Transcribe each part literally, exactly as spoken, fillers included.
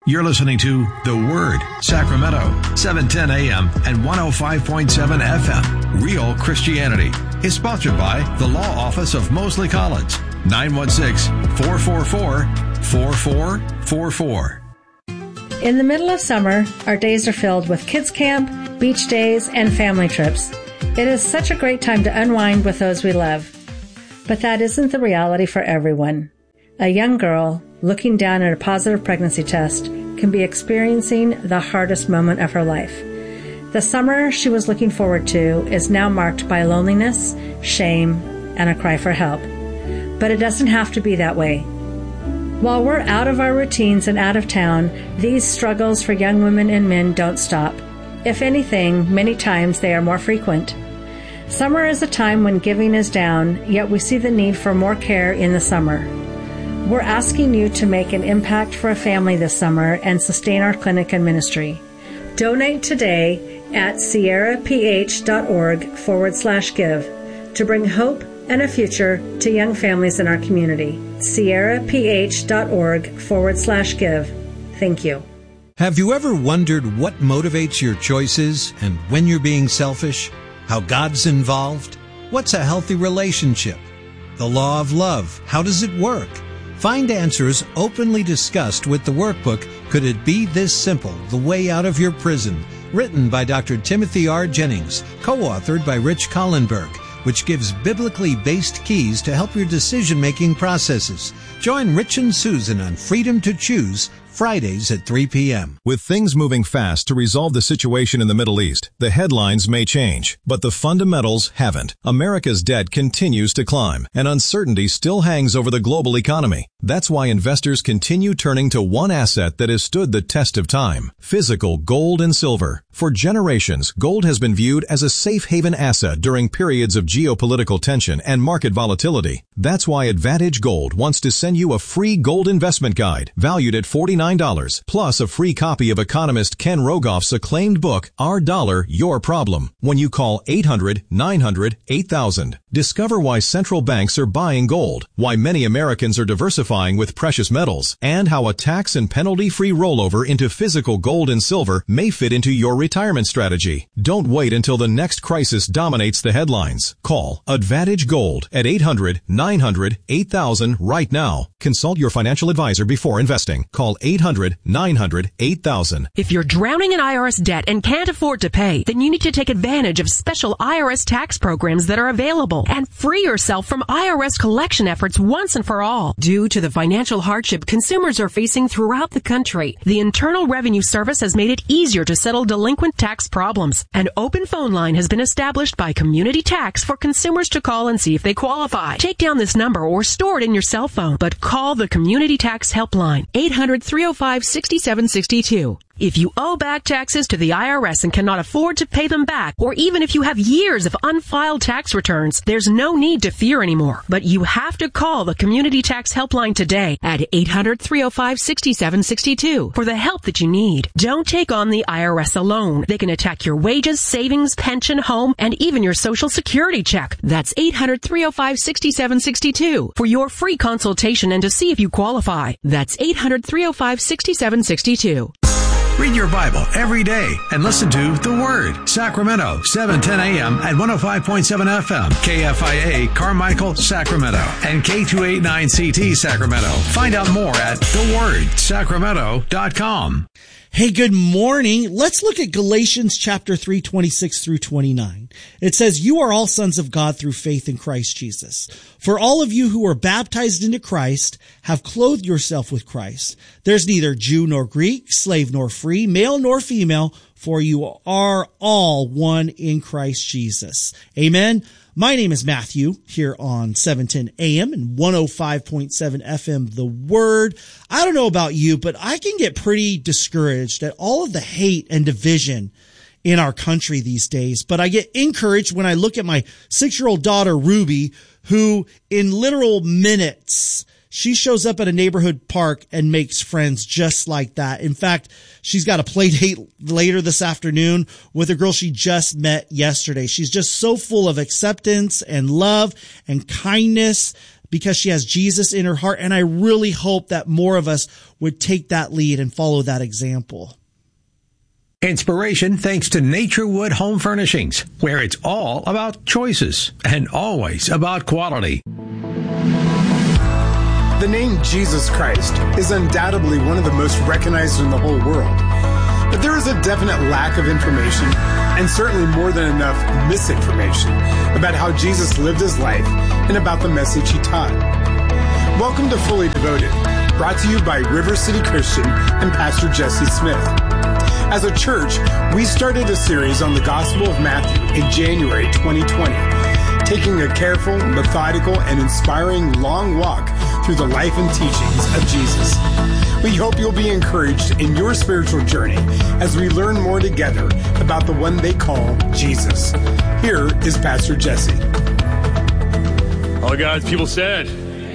You're listening to The Word, Sacramento, seven ten a.m. and one oh five point seven F M. Real Christianity is sponsored by the Law Office of Mosley Collins, nine one six, four four four, four four four four. In the middle of summer, our days are filled with kids camp, beach days, and family trips. It is such a great time to unwind with those we love. But that isn't the reality for everyone. A young girl looking down at a positive pregnancy test can be experiencing the hardest moment of her life. The summer she was looking forward to is now marked by loneliness, shame, and a cry for help. But it doesn't have to be that way. While we're out of our routines and out of town, these struggles for young women and men don't stop. If anything, many times they are more frequent. Summer is a time when giving is down, yet we see the need for more care in the summer. We're asking you to make an impact for a family this summer and sustain our clinic and ministry. Donate today at sierraph.org forward slash give to bring hope and a future to young families in our community. sierraph.org forward slash give. Thank you. Have you ever wondered what motivates your choices and when you're being selfish? How God's involved? What's a healthy relationship? The law of love, how does it work? Find answers openly discussed with the workbook, Could It Be This Simple? The Way Out of Your Prison, written by Doctor Timothy R. Jennings, co-authored by Rich Collenberg, which gives biblically based keys to help your decision-making processes. Join Rich and Susan on Freedom to Choose, Fridays at three p.m. With things moving fast to resolve the situation in the Middle East, the headlines may change, but the fundamentals haven't. America's debt continues to climb, and uncertainty still hangs over the global economy. That's why investors continue turning to one asset that has stood the test of time: physical gold and silver. For generations, gold has been viewed as a safe haven asset during periods of geopolitical tension and market volatility. That's why Advantage Gold wants to send you a free gold investment guide valued at forty-nine dollars, plus a free copy of economist Ken Rogoff's acclaimed book, Our Dollar, Your Problem, when you call eight hundred, nine hundred, eight thousand. Discover why central banks are buying gold, why many Americans are diversifying with precious metals, and how a tax and penalty-free rollover into physical gold and silver may fit into your retirement strategy. Don't wait until the next crisis dominates the headlines. Call Advantage Gold at eight hundred, nine hundred, eight thousand right now. Consult your financial advisor before investing. Call eight hundred, nine hundred, eight thousand. If you're drowning in I R S debt and can't afford to pay, then you need to take advantage of special I R S tax programs that are available and free yourself from I R S collection efforts once and for all. Due to the financial hardship consumers are facing throughout the country, the Internal Revenue Service has made it easier to settle delinquent tax problems. An open phone line has been established by Community Tax for consumers to call and see if they qualify. Take down this number or store it in your cell phone, but call the Community Tax Helpline, eight hundred, three oh five, six seven six two. If you owe back taxes to the I R S and cannot afford to pay them back, or even if you have years of unfiled tax returns, there's no need to fear anymore. But you have to call the Community Tax Helpline today at eight hundred, three oh five, six seven six two for the help that you need. Don't take on the I R S alone. They can attack your wages, savings, pension, home, and even your Social Security check. That's eight hundred, three oh five, six seven six two for your free consultation and to see if you qualify. That's eight hundred, three oh five, six seven six two. Read your Bible every day and listen to The Word, Sacramento, seven ten a.m. and one oh five point seven F M, K F I A, Carmichael, Sacramento, and K two eighty-nine C T, Sacramento. Find out more at the word sacramento dot com. Hey, good morning. Let's look at Galatians chapter three, twenty-six through twenty-nine. It says, "You are all sons of God through faith in Christ Jesus. For all of you who are baptized into Christ have clothed yourself with Christ. There's neither Jew nor Greek, slave nor free, male nor female, for you are all one in Christ Jesus." Amen. My name is Matthew here on seven ten A M and one oh five point seven F M, The Word. I don't know about you, but I can get pretty discouraged at all of the hate and division in our country these days. But I get encouraged when I look at my six-year-old daughter, Ruby, who in literal minutes, she shows up at a neighborhood park and makes friends just like that. In fact, she's got a play date later this afternoon with a girl she just met yesterday. She's just so full of acceptance and love and kindness because she has Jesus in her heart. And I really hope that more of us would take that lead and follow that example. Inspiration thanks to Naturewood Home Furnishings, where it's all about choices and always about quality. The name Jesus Christ is undoubtedly one of the most recognized in the whole world. But there is a definite lack of information, and certainly more than enough misinformation, about how Jesus lived his life and about the message he taught. Welcome to Fully Devoted, brought to you by River City Christian and Pastor Jesse Smith. As a church, we started a series on the Gospel of Matthew in January twenty twenty, taking a careful, methodical, and inspiring long walk through the life and teachings of Jesus. We hope you'll be encouraged in your spiritual journey as we learn more together about the one they call Jesus. Here is Pastor Jesse. All God's people said.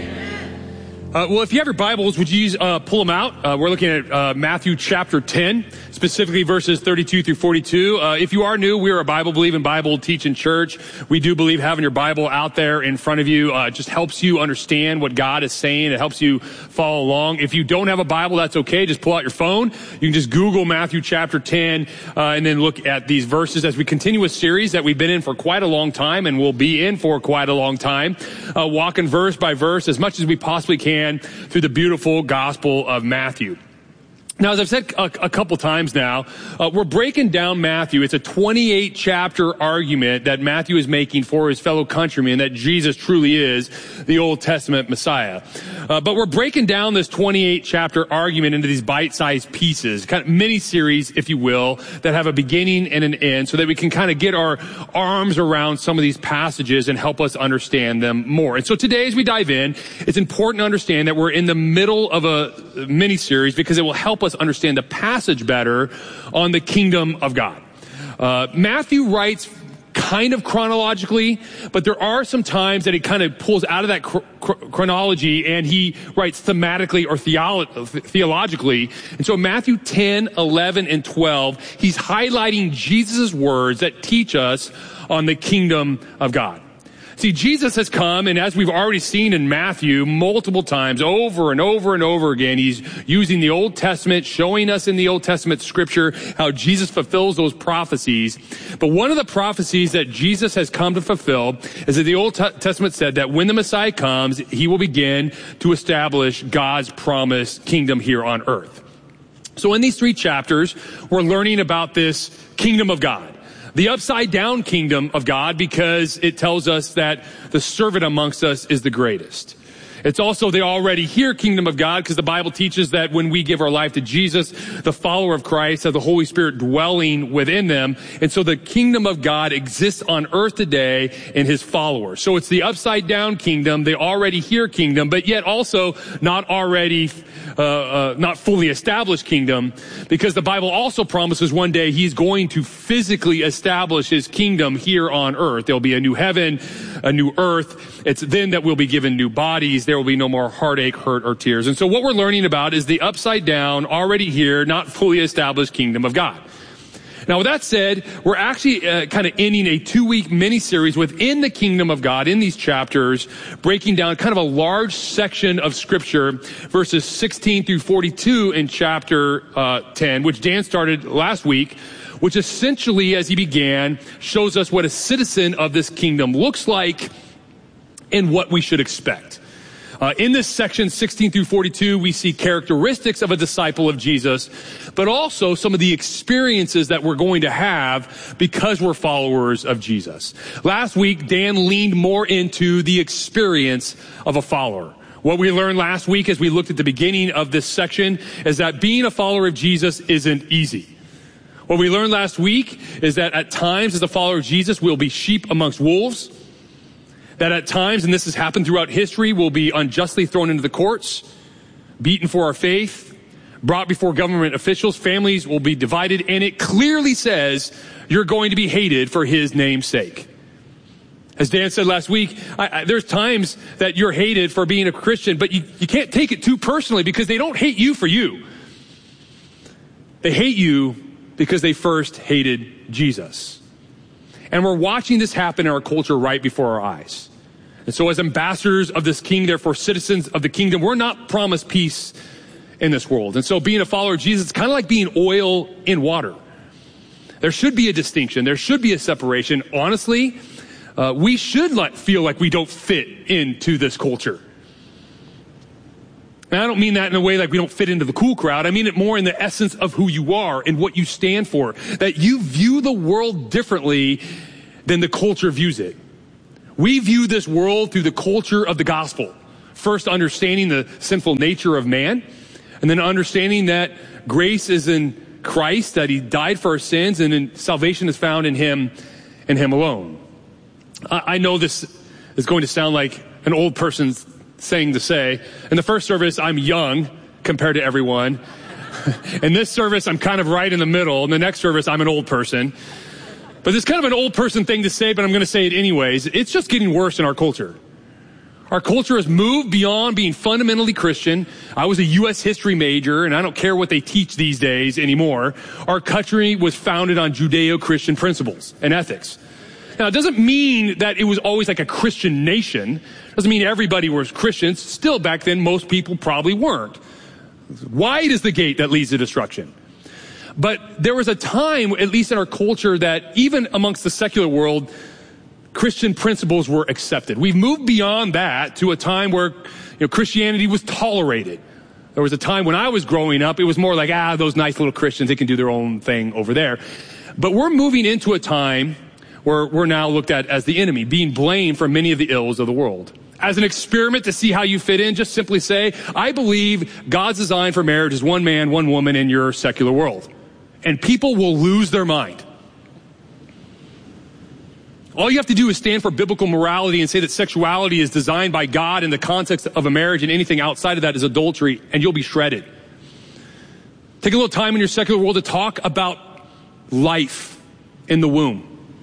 Uh, well, if you have your Bibles, would you uh, pull them out? Uh, we're looking at uh, Matthew chapter ten, specifically verses thirty-two through forty-two. Uh, if you are new, we're a Bible-believing, Bible-teaching church. We do believe having your Bible out there in front of you uh, just helps you understand what God is saying. It helps you follow along. If you don't have a Bible, that's okay. Just pull out your phone. You can just Google Matthew chapter ten uh, and then look at these verses as we continue a series that we've been in for quite a long time and will be in for quite a long time, uh, walking verse by verse as much as we possibly can through the beautiful Gospel of Matthew. Now, as I've said a, a couple times now, uh, we're breaking down Matthew. It's a twenty-eight chapter argument that Matthew is making for his fellow countrymen that Jesus truly is the Old Testament Messiah. Uh, but we're breaking down this twenty-eight chapter argument into these bite-sized pieces, kind of mini-series, if you will, that have a beginning and an end so that we can kind of get our arms around some of these passages and help us understand them more. And so today, as we dive in, it's important to understand that we're in the middle of a mini-series because it will help us understand the passage better on the kingdom of God. Uh, Matthew writes kind of chronologically, but there are some times that he kind of pulls out of that cr- cr- chronology and he writes thematically or theolo- theologically. And so Matthew ten, eleven, and twelve, he's highlighting Jesus' words that teach us on the kingdom of God. See, Jesus has come, and as we've already seen in Matthew multiple times, over and over and over again, he's using the Old Testament, showing us in the Old Testament scripture how Jesus fulfills those prophecies. But one of the prophecies that Jesus has come to fulfill is that the Old Testament said that when the Messiah comes, he will begin to establish God's promised kingdom here on earth. So in these three chapters, we're learning about this kingdom of God. The upside down kingdom of God, because it tells us that the servant amongst us is the greatest. It's also the already here kingdom of God, because the Bible teaches that when we give our life to Jesus, the follower of Christ has the Holy Spirit dwelling within them. And so the kingdom of God exists on earth today in his followers. So it's the upside down kingdom, the already here kingdom, but yet also not already, uh, uh, not fully established kingdom, because the Bible also promises one day he's going to physically establish his kingdom here on earth. There'll be a new heaven, a new earth. It's then that we'll be given new bodies. There will be no more heartache, hurt, or tears. And so what we're learning about is the upside down, already here, not fully established kingdom of God. Now, with that said, we're actually uh, kind of ending a two-week mini-series within the kingdom of God in these chapters, breaking down kind of a large section of scripture, verses sixteen through forty-two in chapter uh, ten, which Dan started last week, which essentially, as he began, shows us what a citizen of this kingdom looks like and what we should expect. Uh, in this section, sixteen through forty-two, we see characteristics of a disciple of Jesus, but also some of the experiences that we're going to have because we're followers of Jesus. Last week, Dan leaned more into the experience of a follower. What we learned last week as we looked at the beginning of this section is that being a follower of Jesus isn't easy. What we learned last week is that at times as a follower of Jesus, we'll be sheep amongst wolves. That at times, and this has happened throughout history, we'll be unjustly thrown into the courts, beaten for our faith, brought before government officials, families will be divided, and it clearly says you're going to be hated for his name's sake. As Dan said last week, I, I, there's times that you're hated for being a Christian, but you, you can't take it too personally because they don't hate you for you. They hate you because they first hated Jesus. And we're watching this happen in our culture right before our eyes. And so as ambassadors of this king, therefore citizens of the kingdom, we're not promised peace in this world. And so being a follower of Jesus is kind of like being oil in water. There should be a distinction. There should be a separation. Honestly, uh, we should like, feel like we don't fit into this culture. And I don't mean that in a way like we don't fit into the cool crowd. I mean it more in the essence of who you are and what you stand for. That you view the world differently than the culture views it. We view this world through the culture of the gospel. First, understanding the sinful nature of man, and then understanding that grace is in Christ, that he died for our sins, and in salvation is found in him and him alone. I, I know this is going to sound like an old person's thing to say. In the first service, I'm young compared to everyone. In this service, I'm kind of right in the middle. In the next service, I'm an old person. But it's kind of an old person thing to say, but I'm going to say it anyways. It's just getting worse in our culture. Our culture has moved beyond being fundamentally Christian. I was a U S history major, and I don't care what they teach these days anymore. Our country was founded on Judeo-Christian principles and ethics. Now, it doesn't mean that it was always like a Christian nation. It doesn't mean everybody was Christians. Still, back then, most people probably weren't. Wide is the gate that leads to destruction. But there was a time, at least in our culture, that even amongst the secular world, Christian principles were accepted. We've moved beyond that to a time where, you know, Christianity was tolerated. There was a time when I was growing up, it was more like, ah, those nice little Christians, they can do their own thing over there. But we're moving into a time where we're now looked at as the enemy, being blamed for many of the ills of the world. As an experiment to see how you fit in, just simply say, I believe God's design for marriage is one man, one woman in your secular world. And people will lose their mind. All you have to do is stand for biblical morality and say that sexuality is designed by God in the context of a marriage, and anything outside of that is adultery, and you'll be shredded. Take a little time in your secular world to talk about life in the womb.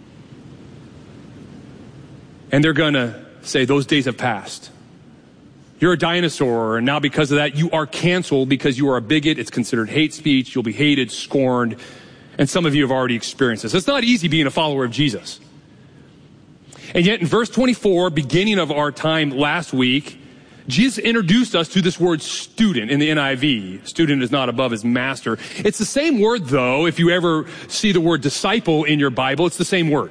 And they're gonna say those days have passed. You're a dinosaur, and now because of that, you are canceled because you are a bigot. It's considered hate speech. You'll be hated, scorned, and some of you have already experienced this. It's not easy being a follower of Jesus. And yet in verse twenty-four, beginning of our time last week, Jesus introduced us to this word student in the N I V. Student is not above his master. It's the same word, though. If you ever see the word disciple in your Bible, it's the same word.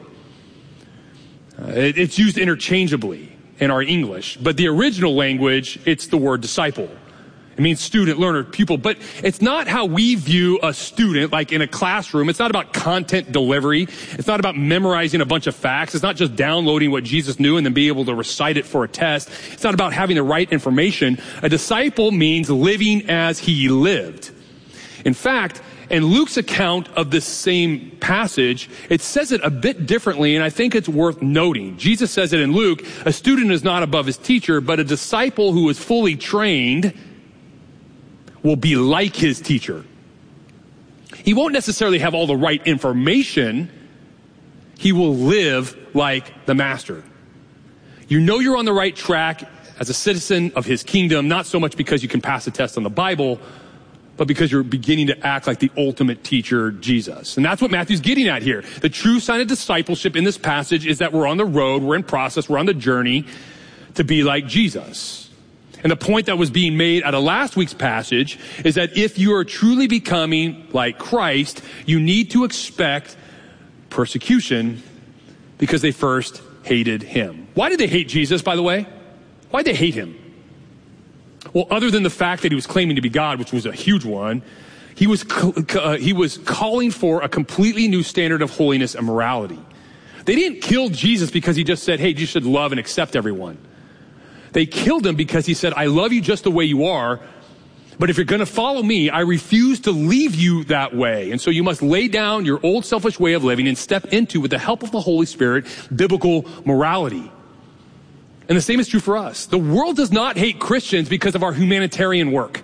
Uh, it, it's used interchangeably in our English, but the original language, it's the word disciple. It means student, learner, pupil, but it's not how we view a student, like in a classroom. It's not about content delivery. It's not about memorizing a bunch of facts. It's not just downloading what Jesus knew and then being able to recite it for a test. It's not about having the right information. A disciple means living as he lived. In fact, in Luke's account of this same passage, it says it a bit differently, and I think it's worth noting. Jesus says it in Luke, a student is not above his teacher, but a disciple who is fully trained will be like his teacher. He won't necessarily have all the right information. He will live like the master. You know you're on the right track as a citizen of his kingdom, not so much because you can pass a test on the Bible, but because you're beginning to act like the ultimate teacher, Jesus. And that's what Matthew's getting at here. The true sign of discipleship in this passage is that we're on the road, we're in process, we're on the journey to be like Jesus. And the point that was being made out of last week's passage is that if you are truly becoming like Christ, you need to expect persecution because they first hated him. Why did they hate Jesus, by the way? Why did they hate him? Well, other than the fact that he was claiming to be God, which was a huge one, he was uh, he was calling for a completely new standard of holiness and morality. They didn't kill Jesus because he just said, hey, you should love and accept everyone. They killed him because he said, I love you just the way you are, but if you're going to follow me, I refuse to leave you that way. And so you must lay down your old selfish way of living and step into, with the help of the Holy Spirit, biblical morality. And the same is true for us. The world does not hate Christians because of our humanitarian work.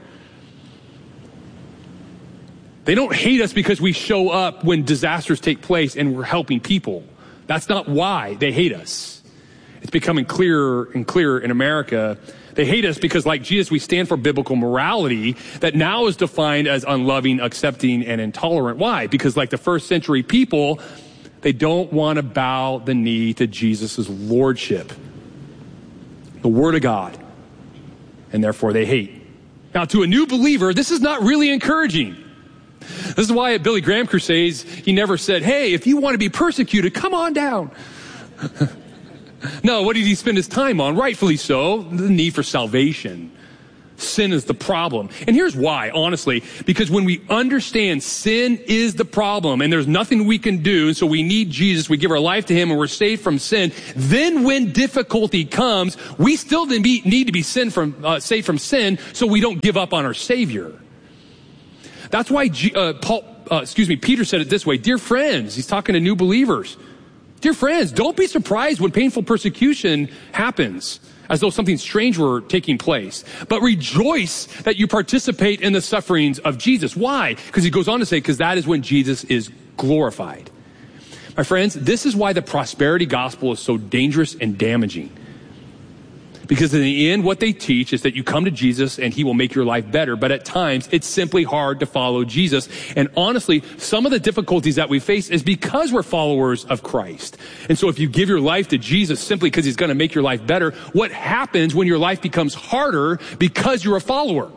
They don't hate us because we show up when disasters take place and we're helping people. That's not why they hate us. It's becoming clearer and clearer in America. They hate us because, like Jesus, we stand for biblical morality that now is defined as unloving, accepting, and intolerant. Why? Because like the first century people, they don't want to bow the knee to Jesus' lordship. the Word of God, and therefore they hate. Now, to a new believer, this is not really encouraging. This is why at Billy Graham Crusades, he never said, hey, if you want to be persecuted, come on down. No, what did he spend his time on? Rightfully so, the need for salvation. Sin is the problem. And here's why, honestly, because when we understand sin is the problem and there's nothing we can do, and so we need Jesus, we give our life to him and we're saved from sin, then when difficulty comes, we still need to be sin from, uh, saved from sin so we don't give up on our Savior. That's why uh, Paul, uh, excuse me, Peter said it this way, dear friends, he's talking to new believers. Dear friends, don't be surprised when painful persecution happens, as though something strange were taking place. But rejoice that you participate in the sufferings of Jesus. Why? Because he goes on to say, because that is when Jesus is glorified. My friends, this is why the prosperity gospel is so dangerous and damaging. Because in the end, what they teach is that you come to Jesus and he will make your life better. But at times, it's simply hard to follow Jesus. And honestly, some of the difficulties that we face is because we're followers of Christ. And so if you give your life to Jesus simply because he's going to make your life better, what happens when your life becomes harder because you're a follower?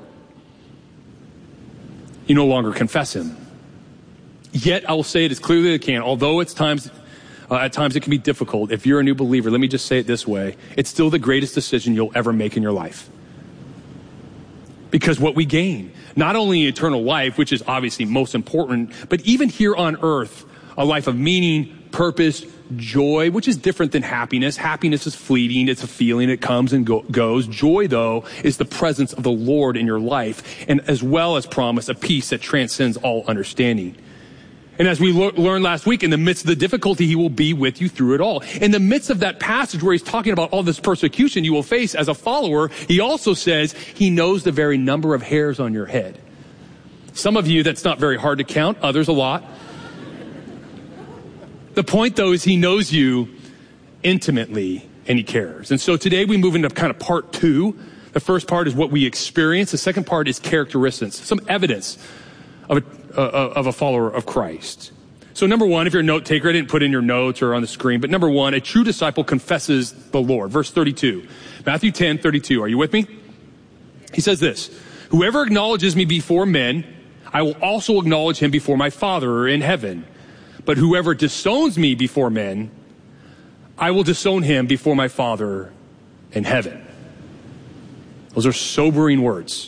You no longer confess him. Yet, I will say it as clearly as I can, although it's times... Uh, at times it can be difficult. If you're a new believer, let me just say it this way. It's still the greatest decision you'll ever make in your life. Because what we gain, not only eternal life, which is obviously most important, but even here on earth, a life of meaning, purpose, joy, which is different than happiness. Happiness is fleeting. It's a feeling. It comes and go- goes. Joy, though, is the presence of the Lord in your life, and as well as promise, a peace that transcends all understanding. And as we lo- learned last week, in the midst of the difficulty, he will be with you through it all. In the midst of that passage where he's talking about all this persecution you will face as a follower, he also says he knows the very number of hairs on your head. Some of you, that's not very hard to count. Others, a lot. The point, though, is he knows you intimately and he cares. And so today we move into kind of part two. The first part is what we experience. The second part is characteristics, some evidence of a Uh, of a follower of Christ. So number one, if you're a note taker, I didn't put in your notes or on the screen, but number one, a true disciple confesses the Lord. Verse thirty-two, Matthew ten, thirty-two. Are you with me? He says this, whoever acknowledges me before men, I will also acknowledge him before my Father in heaven. But whoever disowns me before men, I will disown him before my Father in heaven. Those are sobering words.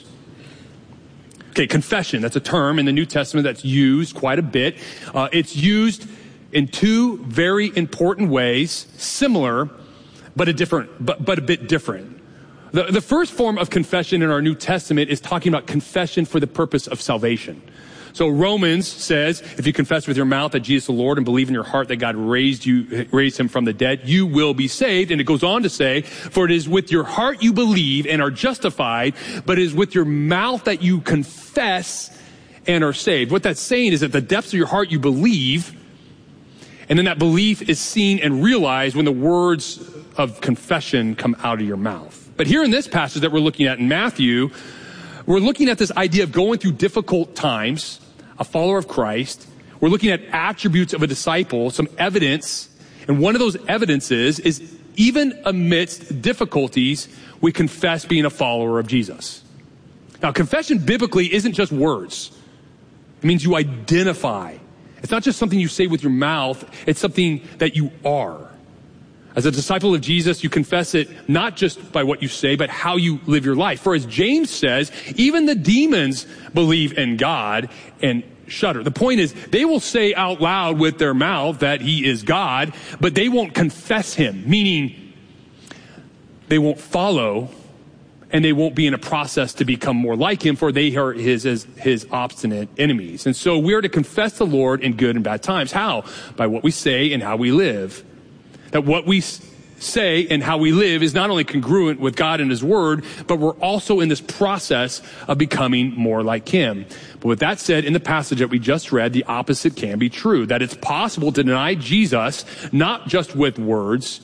Okay, confession, that's a term in the New Testament that's used quite a bit. Uh, it's used in two very important ways, similar, but a different, but, but a bit different. The, the first form of confession in our New Testament is talking about confession for the purpose of salvation. So Romans says, if you confess with your mouth that Jesus is the Lord and believe in your heart that God raised you, raised him from the dead, you will be saved. And it goes on to say, for it is with your heart you believe and are justified, but it is with your mouth that you confess and are saved. What that's saying is that the depths of your heart you believe, and then that belief is seen and realized when the words of confession come out of your mouth. But here in this passage that we're looking at in Matthew, we're looking at this idea of going through difficult times, a follower of Christ. We're looking at attributes of a disciple, some evidence. And one of those evidences is even amidst difficulties, we confess being a follower of Jesus. Now, confession biblically isn't just words. It means you identify. It's not just something you say with your mouth. It's something that you are. As a disciple of Jesus, you confess it not just by what you say, but how you live your life. For as James says, even the demons believe in God and shudder. The point is, they will say out loud with their mouth that he is God, but they won't confess him, meaning they won't follow and they won't be in a process to become more like him, for they are his, his, his obstinate enemies. And so we are to confess the Lord in good and bad times. How? By what we say and how we live. That what we say and how we live is not only congruent with God and his word, but we're also in this process of becoming more like him. But with that said, in the passage that we just read, the opposite can be true. That it's possible to deny Jesus, not just with words,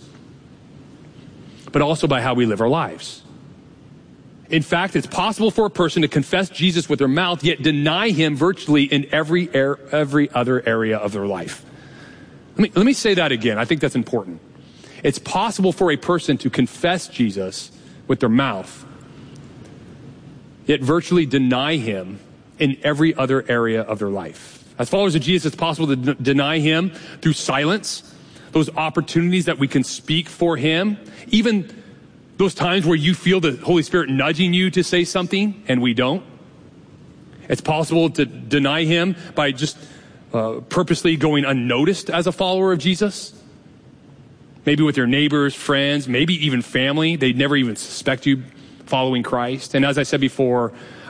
but also by how we live our lives. In fact, it's possible for a person to confess Jesus with their mouth, yet deny him virtually in every er- every other area of their life. Let me, let me say that again. I think that's important. It's possible for a person to confess Jesus with their mouth, yet virtually deny him in every other area of their life. As followers of Jesus, it's possible to d- deny him through silence, those opportunities that we can speak for him, even those times where you feel the Holy Spirit nudging you to say something and we don't. It's possible to deny him by just uh, purposely going unnoticed as a follower of Jesus. Maybe with your neighbors, friends, maybe even family. They'd never even suspect you following Christ. And as I said before,